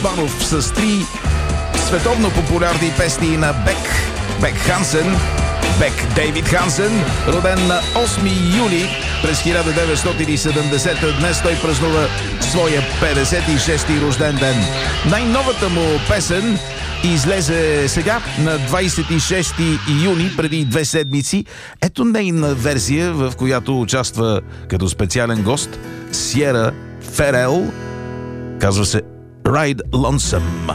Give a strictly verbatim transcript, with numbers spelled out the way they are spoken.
Банов с три световно популярни песни на Бек, Бек Хансен, Бек Дейвид Хансен, роден на осми юли през хиляда деветстотин и седемдесета. Днес той празнува своя петдесет и шести рожден ден. Най-новата му песен излезе сега на двадесет и шести юни, преди две седмици. Ето нейна версия, в която участва като специален гост Сиера Ферел. Казва се Ride Lonesome.